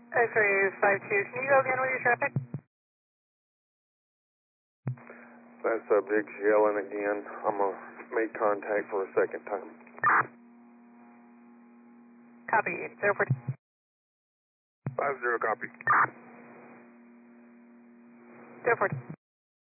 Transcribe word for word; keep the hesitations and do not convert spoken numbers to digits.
X-ray five two, can you go again with your traffic? That subject's yelling again. I'm going to make contact for a second time. Copy, zero four. Five zero, copy. zero four.